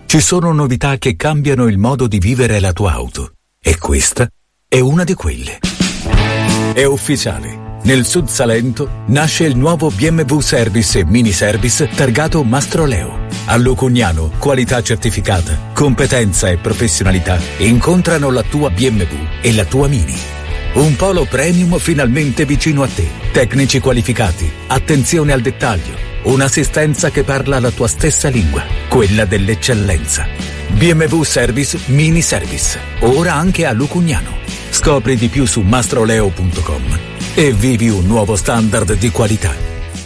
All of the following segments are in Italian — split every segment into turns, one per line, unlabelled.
Ci sono novità che cambiano il modo di vivere la tua auto. E questa è una di quelle. È ufficiale. Nel Sud Salento nasce il nuovo BMW Service e Mini Service targato Mastroleo. A Lucugnano, qualità certificata, competenza e professionalità incontrano la tua BMW e la tua Mini. Un polo premium finalmente vicino a te. Tecnici qualificati, attenzione al dettaglio, un'assistenza che parla la tua stessa lingua, quella dell'eccellenza. BMW Service Mini Service, ora anche a Lucugnano. Scopri di più su mastroleo.com e vivi un nuovo standard di qualità.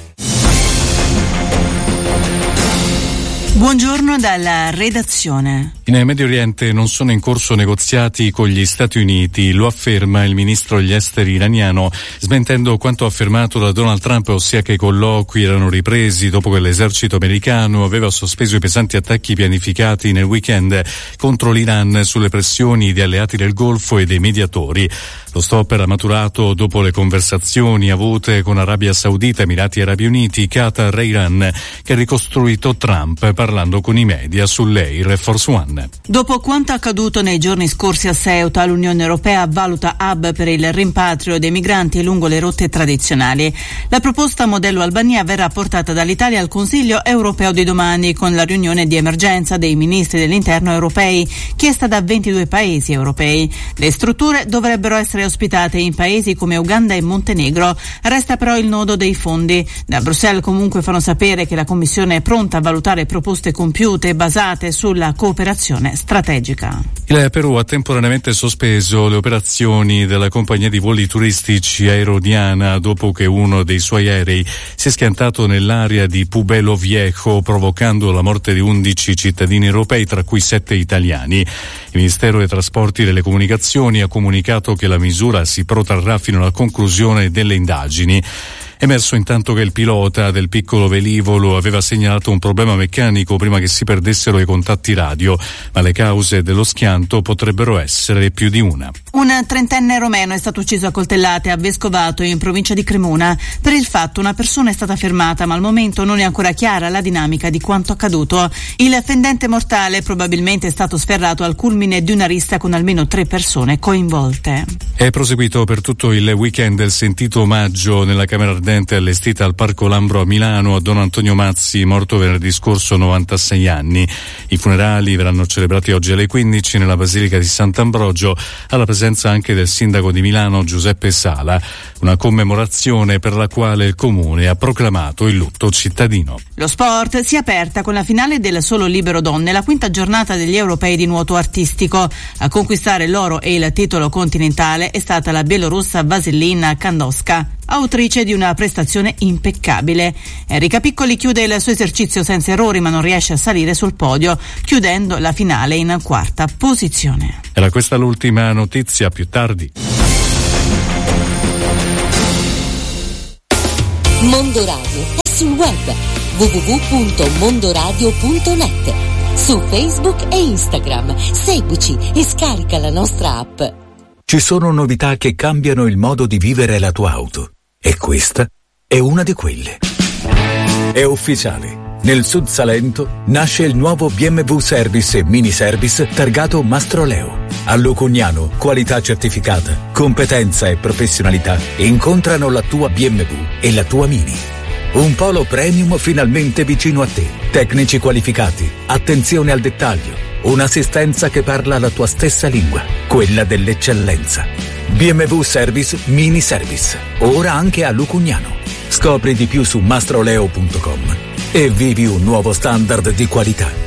Buongiorno dalla redazione.
In Medio Oriente non sono in corso negoziati con gli Stati Uniti, lo afferma il ministro degli esteri iraniano, smentendo quanto affermato da Donald Trump, ossia che i colloqui erano ripresi dopo che l'esercito americano aveva sospeso i pesanti attacchi pianificati nel weekend contro l'Iran sulle pressioni di alleati del Golfo e dei mediatori. Lo stop era maturato dopo le conversazioni avute con Arabia Saudita, Emirati Arabi Uniti, Qatar e Iran, che ha ricostruito Trump parlando con i media sull'Air Force One.
Dopo quanto accaduto nei giorni scorsi a Ceuta, l'Unione Europea valuta hub per il rimpatrio dei migranti lungo le rotte tradizionali. La proposta modello Albania verrà portata dall'Italia al Consiglio europeo di domani con la riunione di emergenza dei ministri dell'interno europei, chiesta da 22 paesi europei. Le strutture dovrebbero essere ospitate in paesi come Uganda e Montenegro. Resta però il nodo dei fondi. Da Bruxelles comunque fanno sapere che la Commissione è pronta a valutare proposte compiute basate sulla cooperazione strategica.
Il Perù ha temporaneamente sospeso le operazioni della compagnia di voli turistici Aerodiana dopo che uno dei suoi aerei si è schiantato nell'area di Pueblo Viejo, provocando la morte di 11 cittadini europei, tra cui 7 italiani. Il Ministero dei Trasporti e delle Comunicazioni ha comunicato che la misura si protrarrà fino alla conclusione delle indagini. Emerso intanto che il pilota del piccolo velivolo aveva segnalato un problema meccanico prima che si perdessero i contatti radio, ma le cause dello schianto potrebbero essere più di una.
Un 30enne romeno è stato ucciso a coltellate a Vescovato, in provincia di Cremona. Per il fatto una persona è stata fermata, ma al momento non è ancora chiara la dinamica di quanto accaduto. Il fendente mortale probabilmente è stato sferrato al culmine di una rissa con almeno 3 persone coinvolte.
È proseguito per tutto il weekend il sentito omaggio nella Camera Ardente allestita al Parco Lambro a Milano a Don Antonio Mazzi, morto venerdì scorso, 96 anni. I funerali verranno celebrati oggi alle 15 nella Basilica di Sant'Ambrogio, alla presenza anche del sindaco di Milano Giuseppe Sala, una commemorazione per la quale il comune ha proclamato il lutto cittadino.
Lo sport si è aperta con la finale del solo libero donne, la quinta giornata degli europei di nuoto artistico. A conquistare l'oro e il titolo continentale è stata la bielorussa Vasilina Kandowska, autrice di una prestazione impeccabile. Enrica Piccoli chiude il suo esercizio senza errori, ma non riesce a salire sul podio, chiudendo la finale in 4ª posizione.
Era questa l'ultima notizia, più tardi.
Mondo Radio è sul web www.mondoradio.net, su Facebook e Instagram. Seguici e scarica la nostra app.
Ci sono novità che cambiano il modo di vivere la tua auto. E questa è una di quelle. È ufficiale. Nel Sud Salento nasce il nuovo BMW Service e Mini Service targato Mastroleo. A Lucugnano, qualità certificata, competenza e professionalità incontrano la tua BMW e la tua Mini. Un polo premium finalmente vicino a te. Tecnici qualificati, attenzione al dettaglio, un'assistenza che parla la tua stessa lingua, quella dell'eccellenza. BMW Service Mini Service, ora anche a Lucugnano. Scopri di più su mastroleo.com e vivi un nuovo standard di qualità.